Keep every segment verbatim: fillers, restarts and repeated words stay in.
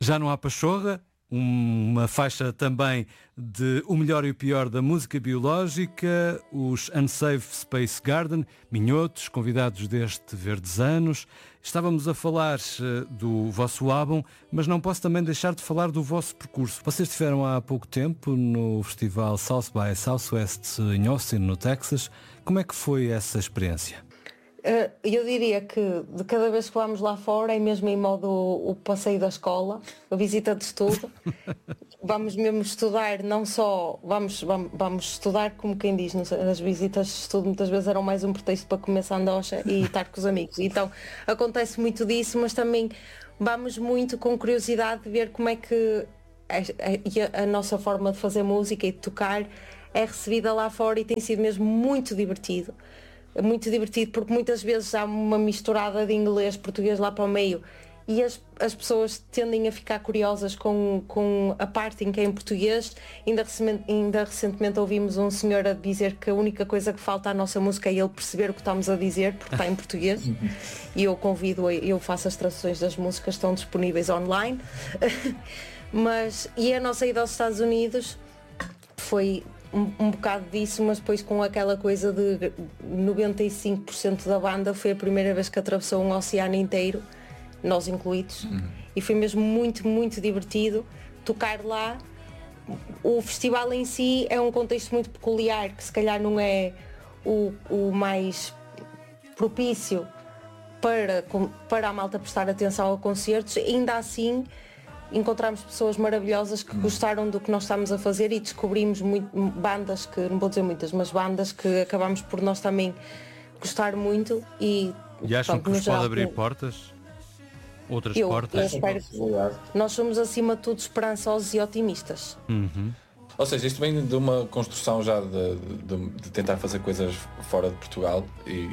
Já não há pachorra, uma faixa também de O Melhor e o Pior da Música Biológica, os Unsafe Space Garden, minhotos, convidados deste Verdes Anos. Estávamos a falar do vosso álbum, mas não posso também deixar de falar do vosso percurso. Vocês estiveram há pouco tempo no festival South by Southwest em Austin, no Texas. Como é que foi essa experiência? Eu diria que de cada vez que vamos lá fora é mesmo em modo o passeio da escola, a visita de estudo. Vamos mesmo estudar, não só vamos, vamos, vamos estudar como quem diz, as visitas de estudo muitas vezes eram mais um pretexto para comer sandocha e estar com os amigos. Então acontece muito disso, mas também vamos muito com curiosidade de ver como é que a, a, a nossa forma de fazer música e de tocar é recebida lá fora, e tem sido mesmo muito divertido. Muito divertido, porque muitas vezes há uma misturada de inglês, português lá para o meio, e as, as pessoas tendem a ficar curiosas com, com a parte em que é em português. Ainda, ainda recentemente ouvimos um senhor a dizer que a única coisa que falta à nossa música é ele perceber o que estamos a dizer, porque está em português. E eu convido, eu faço as traduções das músicas, estão disponíveis online. Mas, e a nossa ida aos Estados Unidos foi Um, um bocado disso, mas depois com aquela coisa de noventa e cinco por cento da banda foi a primeira vez que atravessou um oceano inteiro, nós incluídos, uhum. E foi mesmo muito, muito divertido tocar lá. O festival em si é um contexto muito peculiar, que se calhar não é o, o mais propício para, para a malta prestar atenção a concertos. Ainda assim encontramos pessoas maravilhosas que gostaram do que nós estamos a fazer, e descobrimos muito, bandas que, não vou dizer muitas, mas bandas que acabamos por nós também gostar muito. E, e acham pronto, que vos pode abrir portas? Outras eu, portas? Eu espero que nós somos acima de tudo esperançosos e otimistas. Uhum. Ou seja, isto vem de uma construção já de, de, de tentar fazer coisas fora de Portugal, e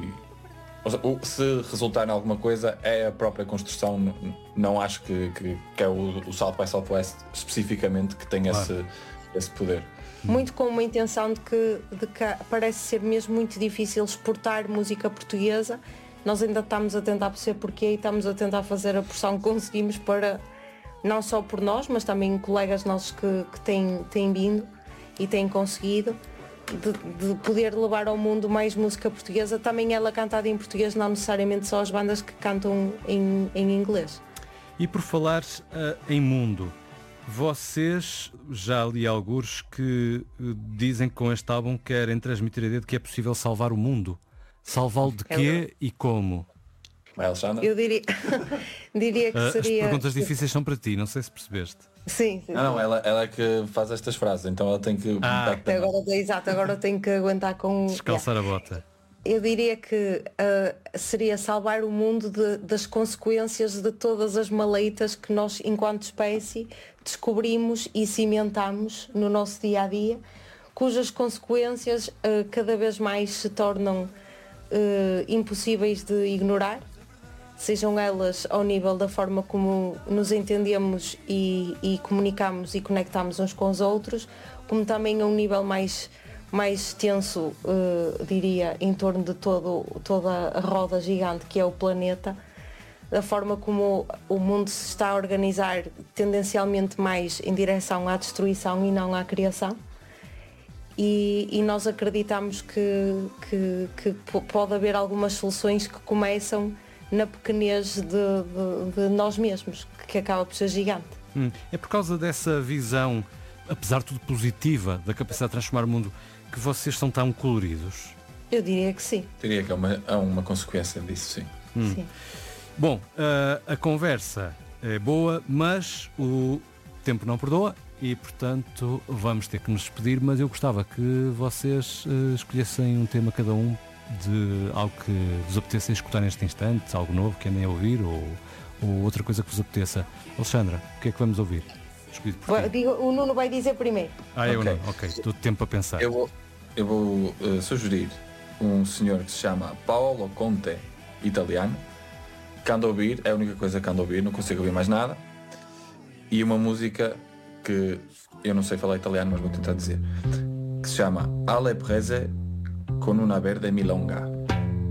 se resultar em alguma coisa é a própria construção. Não acho que, que, que é o, o South by Southwest especificamente que tem claro. esse, esse poder. Muito com uma intenção de que, de que parece ser mesmo muito difícil exportar música portuguesa. Nós ainda estamos a tentar perceber porquê, e estamos a tentar fazer a porção que conseguimos para, não só por nós, mas também colegas nossos que, que têm, têm vindo e têm conseguido De, de poder levar ao mundo mais música portuguesa, também ela cantada em português, não necessariamente só as bandas que cantam em, em inglês. E por falar uh, em mundo, vocês já li algures que uh, dizem que com este álbum querem transmitir a ideia de que é possível salvar o mundo. Salvá-lo de é quê verdade. E como? Eu diria, diria que uh, seria... As perguntas difíceis são para ti, não sei se percebeste. Sim, sim. Não, não, ela, ela é que faz estas frases, então ela tem que... Ah. Agora, exato, agora eu tenho que aguentar com... Descalçar yeah. a bota. Eu diria que uh, seria salvar o mundo de, das consequências de todas as maleitas que nós, enquanto espécie, descobrimos e cimentamos no nosso dia-a-dia, cujas consequências uh, cada vez mais se tornam uh, impossíveis de ignorar, sejam elas ao nível da forma como nos entendemos e, e comunicamos e conectamos uns com os outros, como também a um nível mais, mais tenso, uh, diria, em torno de todo, toda a roda gigante que é o planeta, da forma como o mundo se está a organizar tendencialmente mais em direção à destruição e não à criação. E, e nós acreditamos que, que, que pode haver algumas soluções que começam na pequenez de, de, de nós mesmos, que acaba por ser gigante. Hum, é por causa dessa visão, apesar de tudo positiva, da capacidade de transformar o mundo, que vocês são tão coloridos? Eu diria que sim. Diria que é uma, é uma consequência disso, sim. Hum. Sim. Bom, uh, a conversa é boa, mas o tempo não perdoa e, portanto, vamos ter que nos despedir, mas eu gostava que vocês uh, escolhessem um tema cada um, de algo que vos apeteça escutar neste instante, algo novo que andem a ouvir, ou, ou outra coisa que vos apeteça. Alexandra, o que é que vamos ouvir? Escolhido por ti. Digo, o Nuno vai dizer primeiro. Ah, eu okay. não, ok, estou de tempo a pensar. Eu vou, eu vou uh, sugerir um senhor que se chama Paolo Conte, italiano, que ando a ouvir, é a única coisa que ando a ouvir, não consigo ouvir mais nada, e uma música que eu não sei falar italiano, mas vou tentar dizer, que se chama Alle prese con una verde milonga.